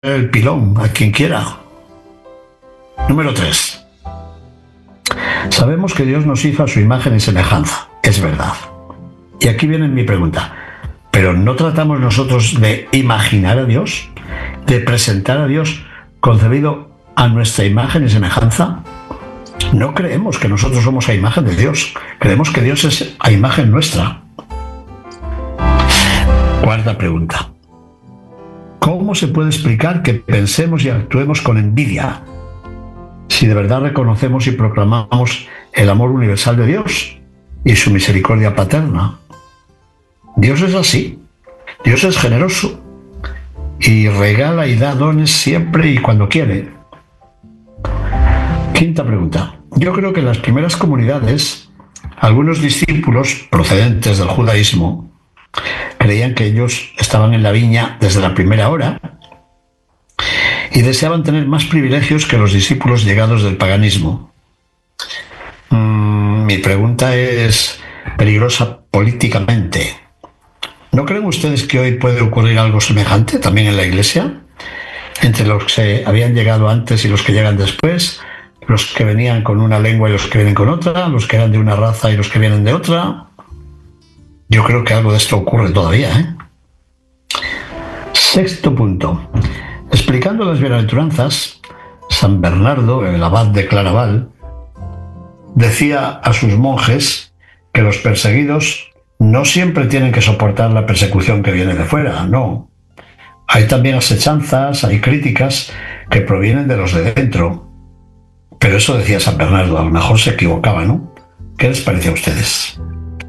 el pilón a quien quiera. Número 3. Sabemos que Dios nos hizo a su imagen y semejanza. Es verdad. Y aquí viene mi pregunta. ¿Pero no tratamos nosotros de imaginar a Dios? ¿De presentar a Dios concebido a nuestra imagen y semejanza? No creemos que nosotros somos a imagen de Dios. Creemos que Dios es a imagen nuestra. Cuarta pregunta. ¿Cómo se puede explicar que pensemos y actuemos con envidia si de verdad reconocemos y proclamamos el amor universal de Dios y su misericordia paterna? Dios es así. Dios es generoso y regala y da dones siempre y cuando quiere. Quinta pregunta. Yo creo que en las primeras comunidades, algunos discípulos procedentes del judaísmo creían que ellos estaban en la viña desde la primera hora y deseaban tener más privilegios que los discípulos llegados del paganismo. Mi pregunta es peligrosa políticamente. ¿No creen ustedes que hoy puede ocurrir algo semejante también en la Iglesia? Entre los que habían llegado antes y los que llegan después, los que venían con una lengua y los que vienen con otra, los que eran de una raza y los que vienen de otra. Yo creo que algo de esto ocurre todavía, Sexto punto. Explicando las bienaventuranzas, San Bernardo, el abad de Claraval, decía a sus monjes que los perseguidos no siempre tienen que soportar la persecución que viene de fuera, no. Hay también asechanzas, hay críticas que provienen de los de dentro. Pero eso decía San Bernardo, a lo mejor se equivocaba, ¿no? ¿Qué les parece a ustedes?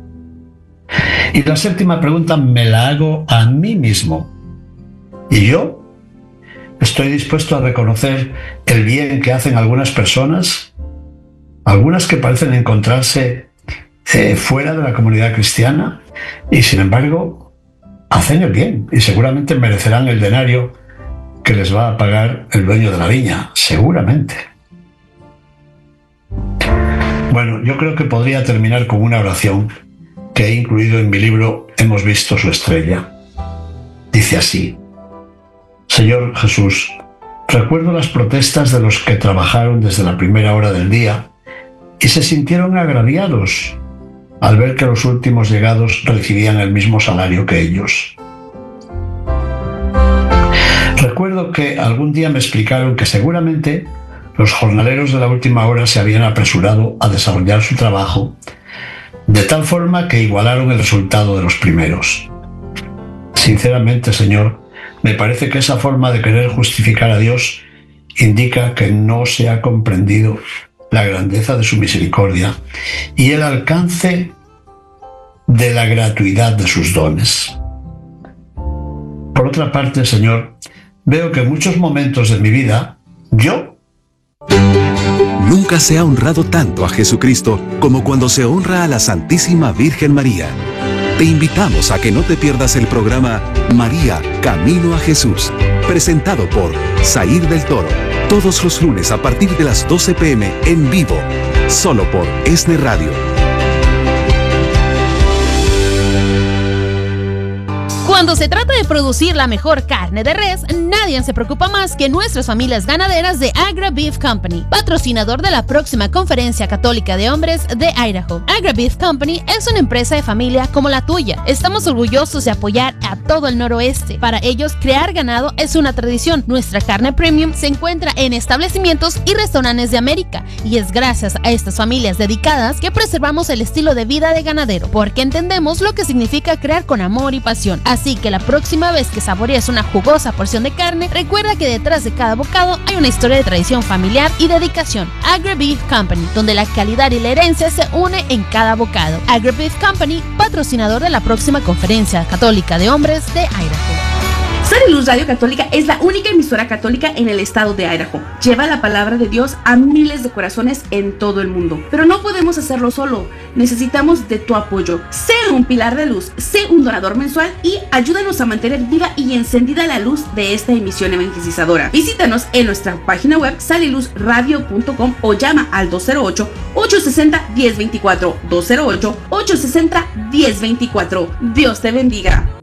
Y la séptima pregunta me la hago a mí mismo. ¿Y yo? ¿Estoy dispuesto a reconocer el bien que hacen algunas personas? Algunas que parecen encontrarse fuera de la comunidad cristiana y sin embargo hacen el bien y seguramente merecerán el denario que les va a pagar el dueño de la viña, seguramente. Bueno, yo creo que podría terminar con una oración que he incluido en mi libro Hemos visto su estrella. Dice así: Señor Jesús, recuerdo las protestas de los que trabajaron desde la primera hora del día y se sintieron agraviados al ver que los últimos llegados recibían el mismo salario que ellos. Recuerdo que algún día me explicaron que seguramente los jornaleros de la última hora se habían apresurado a desarrollar su trabajo de tal forma que igualaron el resultado de los primeros. Sinceramente, Señor, me parece que esa forma de querer justificar a Dios indica que no se ha comprendido la grandeza de su misericordia y el alcance de la gratuidad de sus dones. Por otra parte, Señor, veo que en muchos momentos de mi vida, Nunca se ha honrado tanto a Jesucristo como cuando se honra a la Santísima Virgen María. Te invitamos a que no te pierdas el programa María, Camino a Jesús, presentado por Zair del Toro, todos los lunes a partir de las 12 p.m. en vivo, solo por ESNE Radio. Cuando se trata de producir la mejor carne de res, nadie se preocupa más que nuestras familias ganaderas de Agra Beef Company, patrocinador de la próxima Conferencia Católica de Hombres de Idaho. Agra Beef Company es una empresa de familia como la tuya. Estamos orgullosos de apoyar a todo el noroeste. Para ellos, crear ganado es una tradición. Nuestra carne premium se encuentra en establecimientos y restaurantes de América, y es gracias a estas familias dedicadas que preservamos el estilo de vida de ganadero, porque entendemos lo que significa crear con amor y pasión. Así que la próxima vez que saborees una jugosa porción de carne, recuerda que detrás de cada bocado hay una historia de tradición familiar y dedicación. Agra Beef Company, donde la calidad y la herencia se une en cada bocado. Agra Beef Company, patrocinador de la próxima Conferencia Católica de Hombres de Idaho. Saliluz Radio Católica es la única emisora católica en el estado de Idaho. Lleva la palabra de Dios a miles de corazones en todo el mundo. Pero no podemos hacerlo solo. Necesitamos de tu apoyo. Sé un pilar de luz, sé un donador mensual y ayúdanos a mantener viva y encendida la luz de esta emisión evangelizadora. Visítanos en nuestra página web saliluzradio.com o llama al 208-860-1024. 208-860-1024. Dios te bendiga.